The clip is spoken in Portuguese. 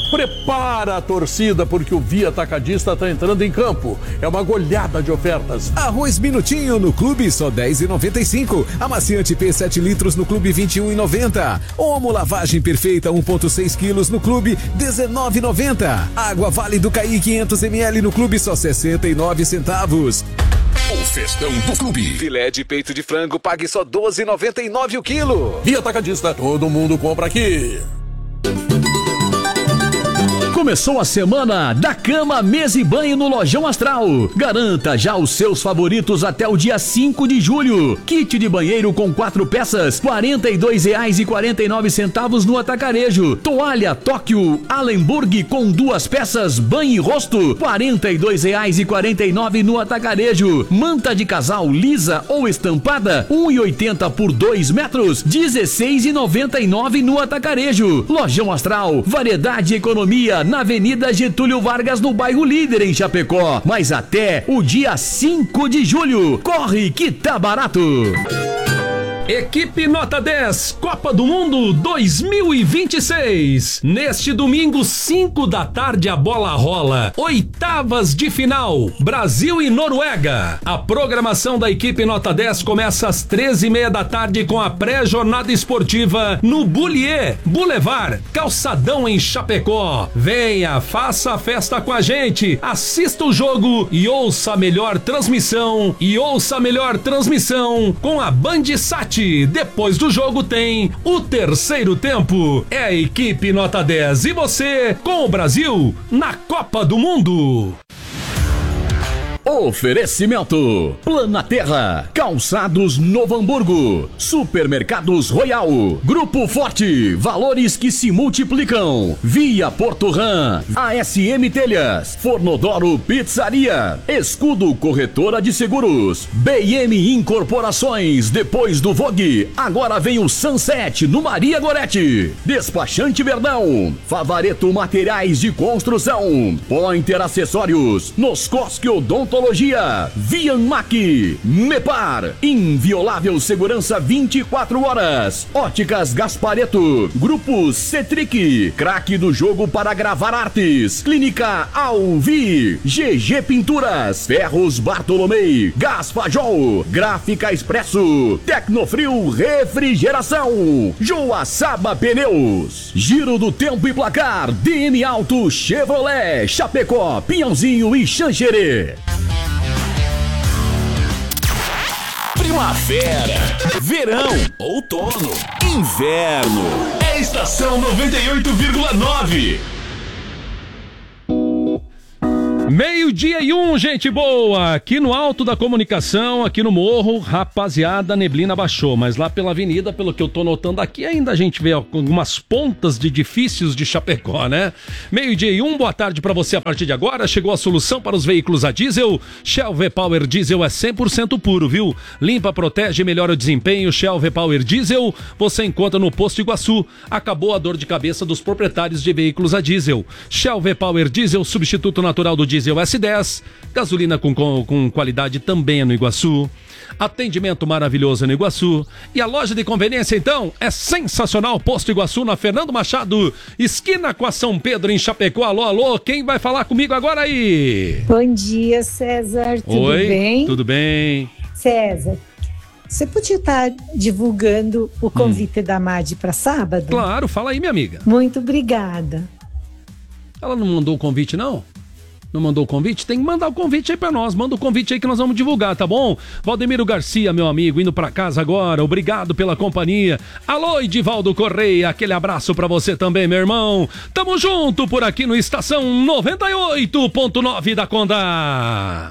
Prepara a torcida porque o Via Atacadista está entrando em campo. É uma goleada de ofertas. Arroz Minutinho no Clube só R$10,95. Amaciante P 7 litros no Clube R$21,90. Omo Lavagem Perfeita 1,6 quilos no Clube R$19,90. Água Vale do Caí 500 ml no Clube só 69 centavos. O festão do Clube. Filé de peito de frango pague só R$12,99 o quilo. Via Atacadista, todo mundo compra aqui. Começou a semana da cama, mesa e banho no Lojão Astral. Garanta já os seus favoritos até o dia 5 de julho. Kit de banheiro com 4 peças, R$42,49 no Atacarejo. Toalha Tóquio Allenburg com 2 peças, banho e rosto, R$42,49 no Atacarejo. Manta de casal lisa ou estampada, 1,80 por 2 metros, R$16,99 no Atacarejo. Lojão Astral, variedade e economia na Avenida Getúlio Vargas, no bairro Líder, em Chapecó. Mas até o dia 5 de julho. Corre que tá barato! Equipe Nota 10, Copa do Mundo 2026. Neste domingo, 5 da tarde, a bola rola. Oitavas de final, Brasil e Noruega. A programação da equipe Nota 10 começa às 13h30 da tarde com a pré-jornada esportiva no Bullier Boulevard, Calçadão, em Chapecó. Venha, faça a festa com a gente, assista o jogo e ouça a melhor transmissão. Com a Bandsat. Depois do jogo tem o terceiro tempo. É a equipe Nota 10 e você com o Brasil na Copa do Mundo. Oferecimento: Planaterra, Calçados Novo Hamburgo, Supermercados Royal, Grupo Forte, valores que se multiplicam, Via Portoran, ASM Telhas, Fornodoro Pizzaria, Escudo Corretora de Seguros, BM Incorporações. Depois do Vogue, agora vem o Sunset no Maria Gorete, Despachante Verdão, Favareto Materiais de Construção, Pointer Acessórios, Noscosque Odontologia, Vianmac, Mepar, inviolável segurança 24 horas, Óticas Gaspareto, Grupo Cetric, craque do jogo para gravar artes, Clínica Alvi, GG Pinturas, Ferros Bartolomei, Gaspajol, Gráfica Expresso, Tecnofrio Refrigeração, Joaçaba Pneus, Giro do Tempo e Placar, DM Auto Chevrolet, Chapecó, Pinhãozinho e Xanxerê. Primavera, verão, outono, inverno. É estação 98,9. 12:01, gente boa, aqui no Alto da Comunicação, aqui no Morro, rapaziada, a neblina baixou, mas lá pela avenida, pelo que eu tô notando aqui, ainda a gente vê algumas pontas de edifícios de Chapecó, né? 12:01, boa tarde pra você. A partir de agora, chegou a solução para os veículos a diesel. Shell V-Power Diesel é 100% puro, viu? Limpa, protege e melhora o desempenho. Shell V-Power Diesel você encontra no Posto Iguaçu. Acabou a dor de cabeça dos proprietários de veículos a diesel. Shell V-Power Diesel, substituto natural do diesel S10, gasolina com qualidade também no Iguaçu. Atendimento maravilhoso no Iguaçu. E a loja de conveniência, então, é sensacional. Posto Iguaçu, na Fernando Machado, esquina com a São Pedro, em Chapecó. Alô, alô, quem vai falar comigo agora aí? Bom dia, César, tudo bem? Tudo bem. César, você podia estar divulgando o convite da Madi para sábado? Claro, fala aí, minha amiga. Muito obrigada. Ela não mandou o convite, não? Não mandou o convite? Tem que mandar o convite aí pra nós. Manda o convite aí que nós vamos divulgar, tá bom? Valdemiro Garcia, meu amigo, indo pra casa agora. Obrigado pela companhia. Alô, Edivaldo Correia, aquele abraço pra você também, meu irmão. Tamo junto por aqui no Estação 98.9 da Conda.